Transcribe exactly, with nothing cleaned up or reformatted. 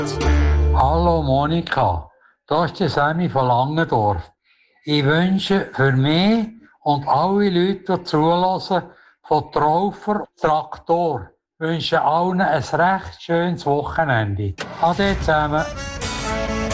Hallo Monika, das ist der Sammy von Langendorf. Ich wünsche für mich und alle Leute, die zulassen, von Traufer Traktor, wünsche allen ein recht schönes Wochenende. Ade zusammen.